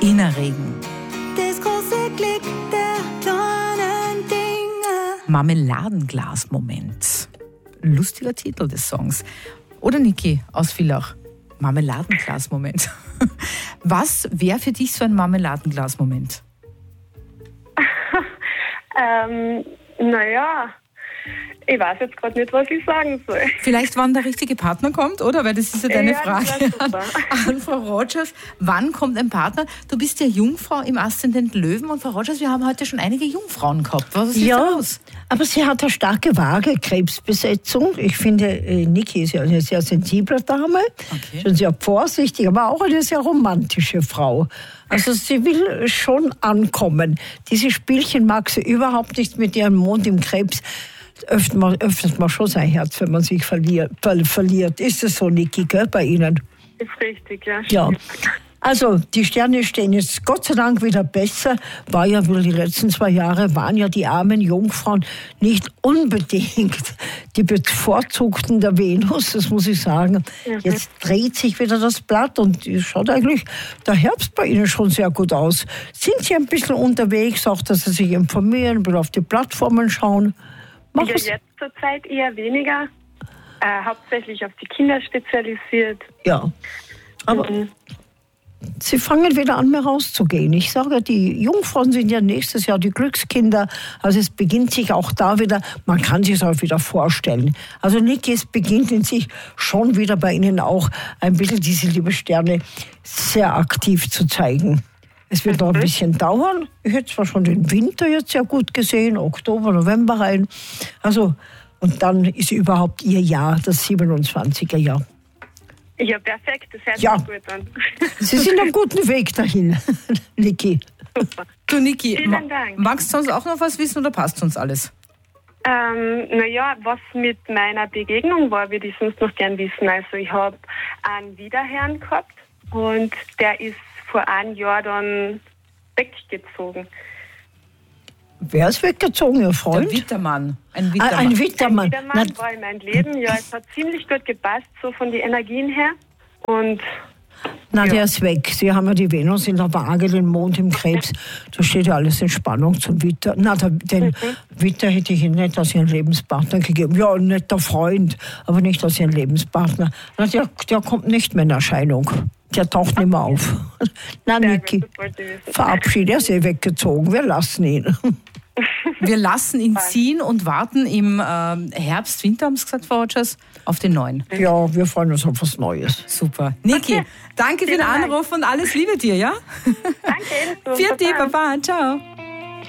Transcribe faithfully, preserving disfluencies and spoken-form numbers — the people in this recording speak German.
Innerregen. Das große Glück der kleinen Dinge. Marmeladenglas-Moment. Lustiger Titel des Songs. Oder Niki aus Villach? Marmeladenglas-Moment. Was wäre für dich so ein Marmeladenglas-Moment? ähm, naja, ich weiß jetzt gerade nicht, was ich sagen soll. Vielleicht, wann der richtige Partner kommt, oder? Weil das ist ja deine Ja, Frage an, an Frau Rogers. Wann kommt ein Partner? Du bist ja Jungfrau im Aszendent Löwen und Frau Rogers, wir haben heute schon einige Jungfrauen gehabt. Was ist ja, da los? Aber sie hat eine starke Waage Krebsbesetzung. Ich finde, äh, Niki ist ja eine sehr sensible Dame, Okay. schon sehr vorsichtig, aber auch eine sehr romantische Frau. Also sie will schon ankommen. Diese Spielchen mag sie überhaupt nicht mit ihrem Mond im Krebs. Öffnet man, öffnet man schon sein Herz, wenn man sich verliert. verliert. Ist es so, Niki, gell, bei Ihnen? Ist richtig, ja. Ja. Also die Sterne stehen jetzt Gott sei Dank wieder besser. War ja wohl die letzten zwei Jahre, waren ja die armen Jungfrauen nicht unbedingt die Bevorzugten der Venus, das muss ich sagen. Mhm. Jetzt dreht sich wieder das Blatt und es schaut eigentlich der Herbst bei Ihnen schon sehr gut aus. Sind Sie ein bisschen unterwegs, auch dass Sie sich informieren, ein bisschen auf die Plattformen schauen? Ja, Machen Sie- jetzt zur Zeit eher weniger. Äh, hauptsächlich auf die Kinder spezialisiert. Ja, aber Mhm. Sie fangen wieder an, mehr rauszugehen. Ich sage, die Jungfrauen sind ja nächstes Jahr die Glückskinder. Also es beginnt sich auch da wieder, man kann sich es auch wieder vorstellen. Also Niki, es beginnt in sich schon wieder bei Ihnen auch ein bisschen diese liebe Sterne sehr aktiv zu zeigen. Es wird noch ein bisschen dauern. Ich hätte zwar schon den Winter jetzt sehr gut gesehen, Oktober, November rein. Also, und dann ist überhaupt Ihr Jahr, das siebenundzwanziger Jahr. Ja, perfekt. Das hört Ja. sich gut an. Sie sind auf guten Weg dahin, Niki. Super. Du Niki, Vielen ma- Dank. magst du uns auch noch was wissen oder passt uns alles? Ähm, naja, was mit meiner Begegnung war, würde ich sonst noch gern wissen. Also ich habe einen Wiederherrn gehabt und der ist vor einem Jahr dann weggezogen. Wer ist weggezogen, Ihr Der Freund? Wittermann. Ein Ah, Wittermann. ein Ein Wittermann. Wiedermann Na, war in meinem Leben. Ja, es hat ziemlich gut gepasst, so von den Energien her. Und na, ja. der ist weg. Sie haben ja die Venus in der Waage, den Mond im Krebs. Da steht ja alles in Spannung zum Witter. Na, der, den Mhm. Witter hätte ich Ihnen nicht als Ihren Lebenspartner gegeben. Ja, ein netter Freund, aber nicht als Ihren Lebenspartner. Na, der, der kommt nicht mehr in Erscheinung. Der taucht nicht mehr auf. Na, Sehr Niki, gut, das wollte ich wissen. verabschied, er ist eh weggezogen. Wir lassen ihn. Wir lassen ihn ziehen und warten im ähm, Herbst, Winter, haben Sie gesagt, Frau Rogers, auf den neuen. Ja, wir freuen uns auf was Neues. Super. Niki, Okay. danke für den Vielen Dank. Anruf und alles Liebe dir, ja? Danke, ebenso. Vierte, Baba. Baba, ciao.